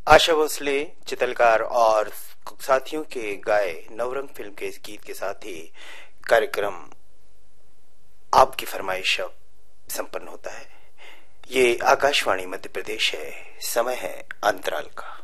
आशा भोसले चितलकार और साथियों के गाए नवरंग फिल्म के इस गीत के साथ ही कार्यक्रम आपकी फरमाइश अब संपन्न होता है। ये आकाशवाणी मध्य प्रदेश है। समय है अंतराल का।